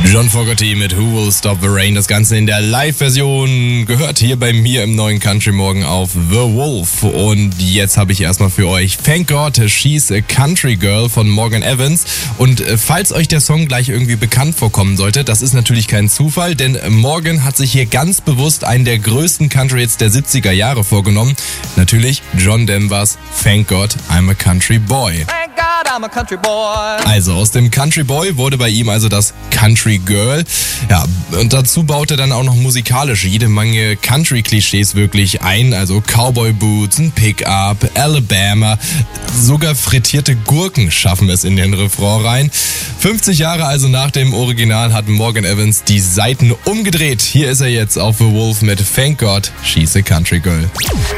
John Fogerty mit Who Will Stop the Rain. Das Ganze in der Live-Version gehört hier bei mir im neuen Country Morgen auf The Wolf. Und jetzt habe ich erstmal für euch Thank God She's a Country Girl von Morgan Evans. Und falls euch der Song gleich irgendwie bekannt vorkommen sollte, das ist natürlich kein Zufall, denn Morgan hat sich hier ganz bewusst einen der größten Country-Hits der 70er Jahre vorgenommen. Natürlich John Denvers Thank God I'm a Country Boy. I'm a country boy. Also aus dem Country Boy wurde bei ihm also das Country Girl. Ja, und dazu baut er dann auch noch musikalisch jede Menge Country-Klischees wirklich ein. Also Cowboy Boots, ein Pickup, Alabama, sogar frittierte Gurken schaffen es in den Refrain rein. 50 Jahre also nach dem Original hat Morgan Evans die Seiten umgedreht. Hier ist er jetzt auf The Wolf mit Thank God She's a Country Girl.